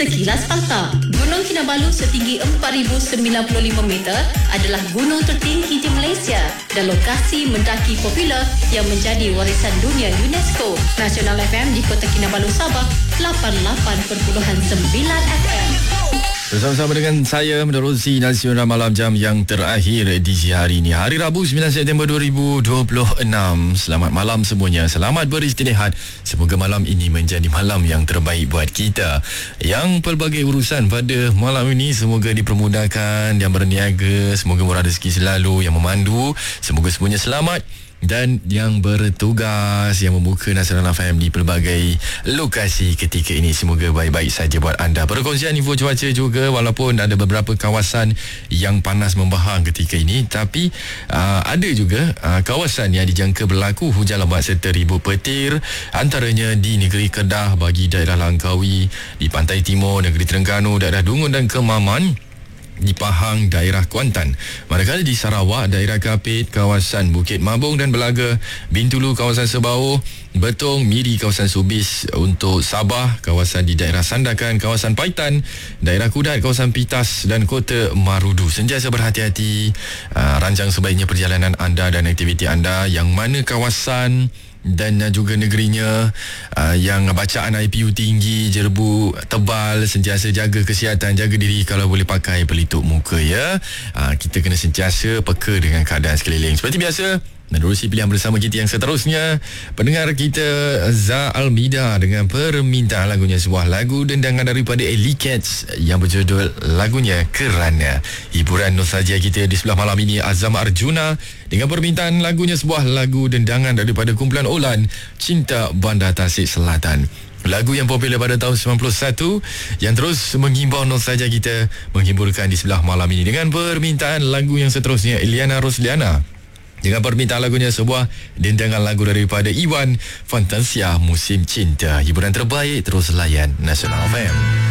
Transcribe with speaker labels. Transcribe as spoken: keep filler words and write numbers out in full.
Speaker 1: Sekilas Fakta. Gunung Kinabalu setinggi empat ribu sembilan puluh lima meter adalah gunung tertinggi di Malaysia dan lokasi mendaki popular yang menjadi warisan dunia UNESCO. Nasional F M di Kota Kinabalu, Sabah, lapan puluh lapan perpuluhan sembilan F M.
Speaker 2: Bersama-sama dengan saya menerusi Nasional Malam jam yang terakhir edisi hari ini, hari Rabu sembilan September dua ribu dua puluh enam. Selamat malam semuanya, selamat beristirahat. Semoga malam ini menjadi malam yang terbaik buat kita. Yang pelbagai urusan pada malam ini semoga dipermudahkan, yang berniaga semoga murah rezeki selalu, yang memandu semoga semuanya selamat, dan yang bertugas yang membuka Nasional F M di pelbagai lokasi ketika ini semoga baik-baik saja buat anda. Perkongsian info cuaca juga, walaupun ada beberapa kawasan yang panas membahang ketika ini, tapi uh, ada juga uh, kawasan yang dijangka berlaku hujan lebat serta ribu petir, antaranya di negeri Kedah bagi daerah Langkawi, di pantai timur negeri Terengganu, daerah Dungun dan Kemaman, di Pahang, daerah Kuantan. Manakala di Sarawak, daerah Kapit, kawasan Bukit Mabung dan Belaga, Bintulu, kawasan Sebauh, Betong, Miri, kawasan Subis. Untuk Sabah, kawasan di daerah Sandakan, kawasan Paitan, daerah Kudat, kawasan Pitas dan Kota Marudu. Sentiasa berhati-hati, uh, rancang sebaiknya perjalanan anda dan aktiviti anda, yang mana kawasan dan juga negerinya uh, yang bacaan I P U tinggi, jerbu tebal, sentiasa jaga kesihatan, jaga diri, kalau boleh pakai pelitup muka ya. Uh, kita kena sentiasa peka dengan keadaan sekeliling. Seperti biasa, menerusi pilihan bersama kita yang seterusnya, pendengar kita Za Almida dengan permintaan lagunya, sebuah lagu dendangan daripada Ellie Cats yang berjudul lagunya Kerana. Hiburan nostalgia kita di sebelah malam ini, Azam Arjuna dengan permintaan lagunya, sebuah lagu dendangan daripada kumpulan Olan, Cinta Bandar Tasik Selatan. Lagu yang popular pada tahun sembilan puluh satu yang terus menghimbau nostalgia kita, menghiburkan di sebelah malam ini. Dengan permintaan lagu yang seterusnya, Eliana Rosliana dengan permintaan lagunya, sebuah dendangan lagu daripada Iwan, Fantasia Musim Cinta. Hiburan terbaik terus layan Nasional F M.